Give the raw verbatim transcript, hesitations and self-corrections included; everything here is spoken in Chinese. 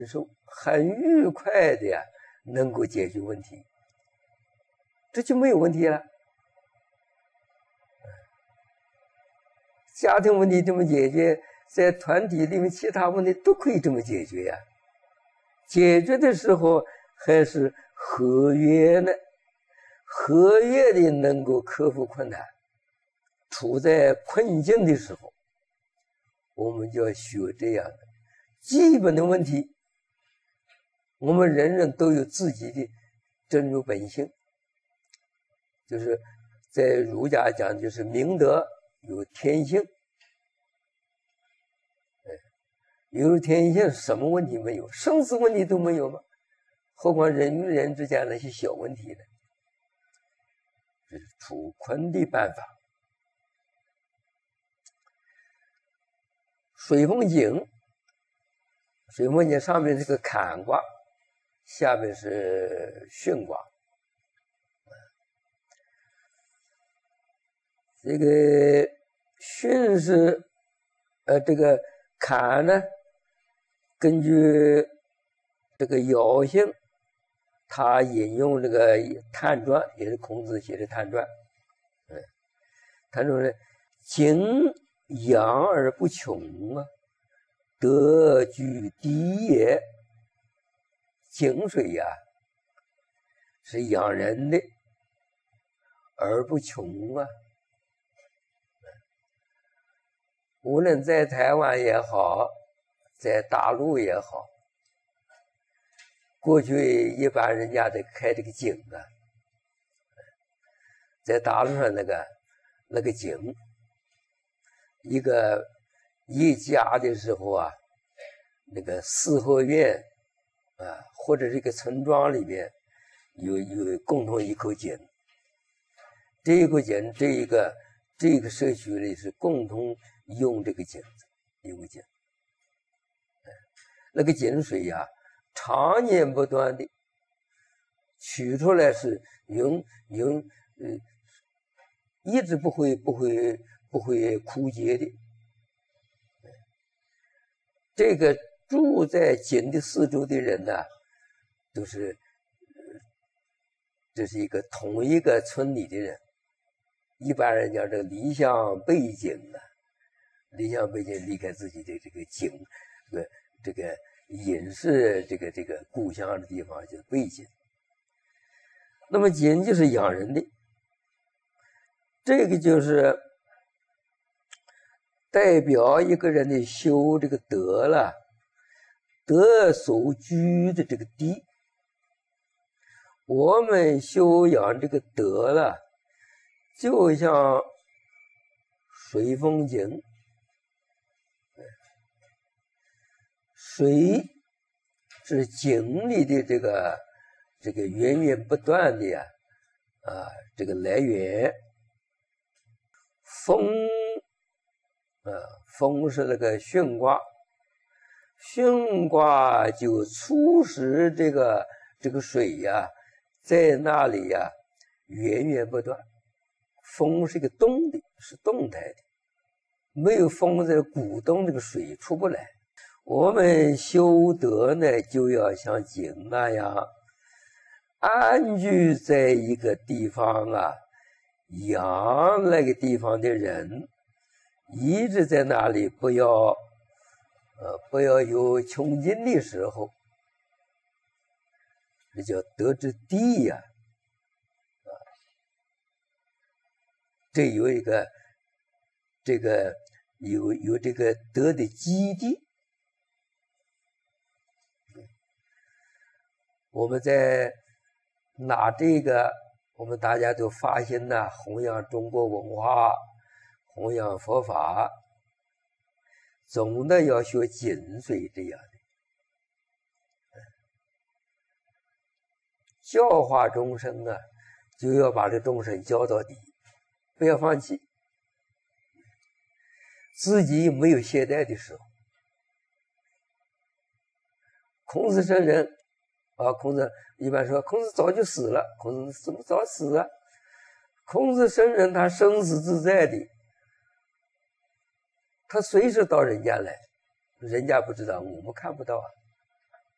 是很愉快的呀，能够解决问题，这就没有问题了。家庭问题这么解决，在团体里面其他问题都可以这么解决呀。解决的时候还是和悦呢，和悦的能够克服困难。处在困境的时候，我们就要学这样的基本的问题。我们人人都有自己的真如本性，就是在儒家讲，就是明德有天性。有天性，什么问题没有？生死问题都没有吗？何况人与人之间那些小问题呢？这是处困的办法。水风井，水风井上面是个坎卦，下面是巽卦。这个巽是呃这个坎呢，根据这个爻性，他引用这个探传，也是孔子写的探传。嗯，他说呢，井养而不穷啊，德居低也。井水呀、啊，是养人的，而不穷啊。无论在台湾也好，在大陆也好，过去一般人家得开这个井啊，在大陆上那个那个井，一个一家的时候啊，那个四合院啊，或者这个村庄里面有有共同一口井，这一口井，这一个这个社区里是共同用这个井子，有个井，那个井水呀、啊，常年不断的取出来是用用呃，一直不会不会不会枯竭的。这个住在井的四周的人呢，都是这是一个同一个村里的人。一般人讲这个离乡背井啊，离乡背井，离开自己的这个井，这个这个隐士这个这个故乡的地方就是背井。那么井就是养人的，这个就是代表一个人的修这个德了，德所居的这个地。我们修养这个德了，就像水风井，水是井里的这个这个源源不断的呀，啊，这个来源。风，啊，风是那个巽卦，巽卦就促使这个这个水呀，在那里呀源源不断。风是一个动的，是动态的，没有风在鼓动，这个水出不来。我们修德呢，就要像井那样安居在一个地方啊，养那个地方的人，一直在那里，不要呃不要有穷尽的时候，这叫德之地呀、啊。这有一个这个有有这个德的基地。我们在拿这个，我们大家都发心呐、啊，弘扬中国文化，弘扬佛法，总的要学井水这样的，教化众生啊，就要把这众生教到底，不要放弃，自己没有懈怠的时候。孔子圣人啊，孔子一般说孔子早就死了，孔子怎么早死啊？孔子圣人他生死自在的，他随时到人间来，人家不知道，我们看不到啊。